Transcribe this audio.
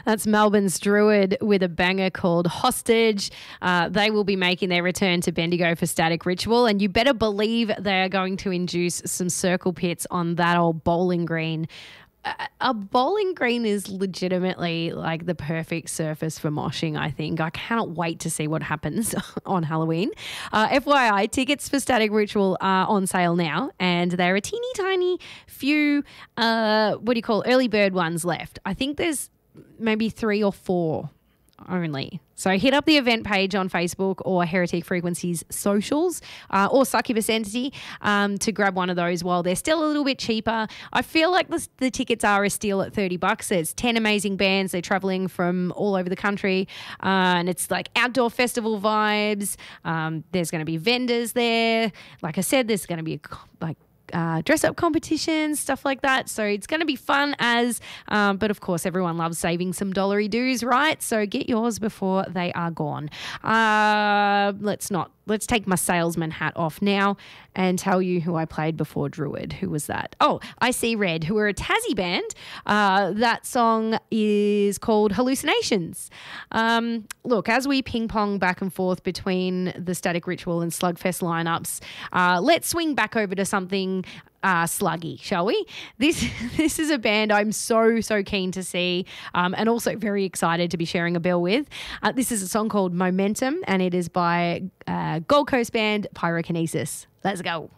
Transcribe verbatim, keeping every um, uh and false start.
That's Melbourne's Druid with a banger called Hostage. Uh, they will be making their return to Bendigo for Static Ritual, and you better believe they are going to induce some circle pits on that old bowling green. A bowling green is legitimately like the perfect surface for moshing, I think. I cannot wait to see what happens on Halloween. Uh, F Y I, tickets for Static Ritual are on sale now, and there are teeny tiny few, uh, what do you call, early bird ones left. I think there's maybe three or four only. So hit up the event page on Facebook or Heretic Frequencies socials uh, or Succubus Entity um, to grab one of those while they're still a little bit cheaper. I feel like the, the tickets are a steal at thirty bucks. There's ten amazing bands. They're traveling from all over the country uh, and it's like outdoor festival vibes. Um, there's going to be vendors there. Like I said, there's going to be a, like Uh, dress-up competitions, stuff like that. So it's going to be fun as, um, but of course everyone loves saving some dollary dues, right? So get yours before they are gone. Uh, let's not, let's take my salesman hat off now and tell you who I played before Druid. Who was that? Oh, I See Red, who are a Tassie band. Uh, that song is called Hallucinations. Um, look, as we ping-pong back and forth between the Static Ritual and Slugfest lineups, uh, let's swing back over to something uh, sluggy, shall we? This this is a band I'm so, so keen to see um, and also very excited to be sharing a bill with. Uh, this is a song called Momentum, and it is by uh, Gold Coast band Pyrokinesis. Let's go.